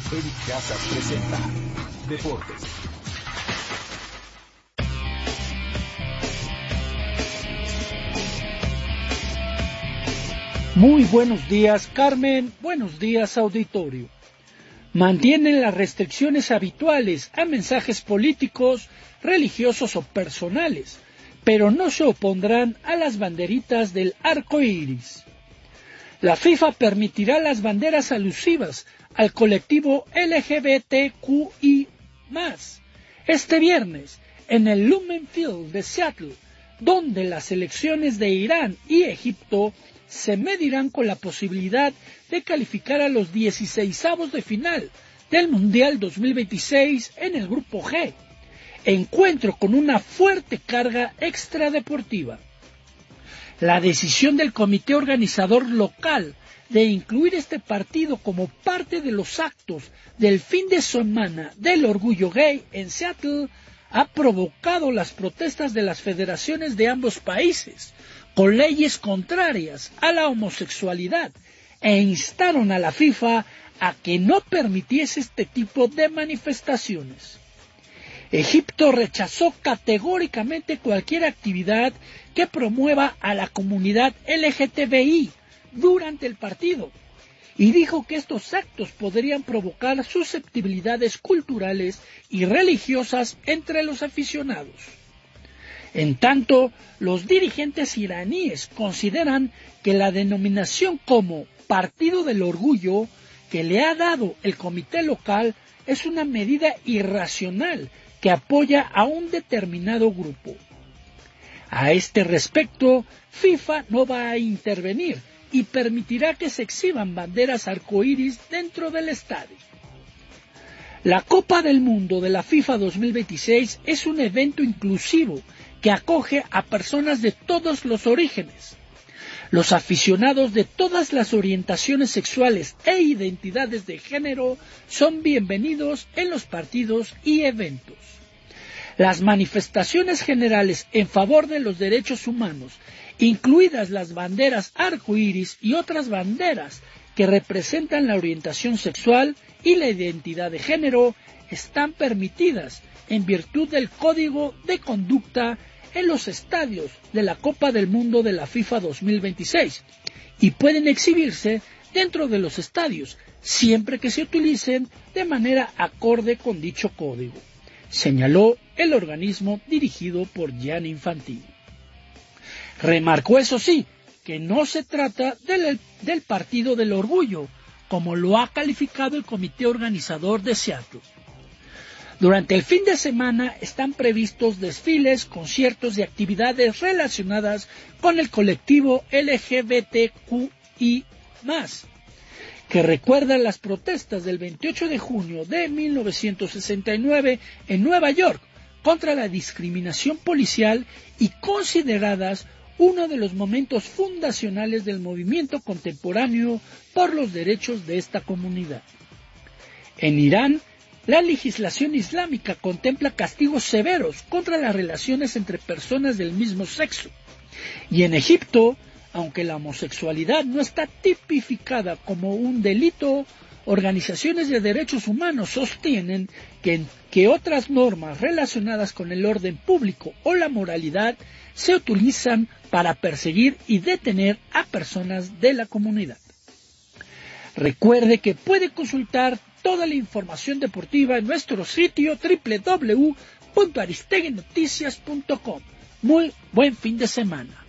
Eric Casas presenta Deportes. Muy buenos días, Carmen. Buenos días, auditorio. Mantienen las restricciones habituales a mensajes políticos, religiosos o personales, pero no se opondrán a las banderitas del arco iris. La FIFA permitirá las banderas alusivas al colectivo LGBTQI+, este viernes en el Lumen Field de Seattle, donde las selecciones de Irán y Egipto se medirán con la posibilidad de calificar a los 16avos de final del Mundial 2026 en el Grupo G, encuentro con una fuerte carga extradeportiva. La decisión del comité organizador local de incluir este partido como parte de los actos del fin de semana del orgullo gay en Seattle ha provocado las protestas de las federaciones de ambos países, con leyes contrarias a la homosexualidad, e instaron a la FIFA a que no permitiese este tipo de manifestaciones. Egipto rechazó categóricamente cualquier actividad que promueva a la comunidad LGTBI durante el partido y dijo que estos actos podrían provocar susceptibilidades culturales y religiosas entre los aficionados. En tanto, los dirigentes iraníes consideran que la denominación como Partido del Orgullo que le ha dado el comité local es una medida irracional que apoya a un determinado grupo. A este respecto, FIFA no va a intervenir y permitirá que se exhiban banderas arcoíris dentro del estadio. La Copa del Mundo de la FIFA 2026 es un evento inclusivo que acoge a personas de todos los orígenes. Los aficionados de todas las orientaciones sexuales e identidades de género son bienvenidos en los partidos y eventos. Las manifestaciones generales en favor de los derechos humanos, incluidas las banderas arcoíris y otras banderas que representan la orientación sexual y la identidad de género, están permitidas en virtud del Código de Conducta en los estadios de la Copa del Mundo de la FIFA 2026 y pueden exhibirse dentro de los estadios siempre que se utilicen de manera acorde con dicho código, señaló el organismo dirigido por Gianni Infantino. Remarcó, eso sí, que no se trata del Partido del Orgullo, como lo ha calificado el comité organizador de Seattle. Durante el fin de semana están previstos desfiles, conciertos y actividades relacionadas con el colectivo LGBTQI+, que recuerdan las protestas del 28 de junio de 1969 en Nueva York contra la discriminación policial y consideradas uno de los momentos fundacionales del movimiento contemporáneo por los derechos de esta comunidad. En Irán, la legislación islámica contempla castigos severos contra las relaciones entre personas del mismo sexo. Y en Egipto, aunque la homosexualidad no está tipificada como un delito, organizaciones de derechos humanos sostienen que otras normas relacionadas con el orden público o la moralidad se utilizan para perseguir y detener a personas de la comunidad. Recuerde que puede consultar toda la información deportiva en nuestro sitio www.aristeguinoticias.com. Muy buen fin de semana.